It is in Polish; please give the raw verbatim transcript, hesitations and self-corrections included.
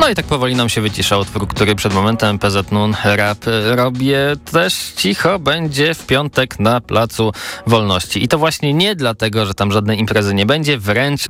No i tak powoli nam się wycisza utwór, który przed momentem P Z N U N Rap robię też cicho będzie w piątek na Placu Wolności. I to właśnie nie dlatego, że tam żadnej imprezy nie będzie, wręcz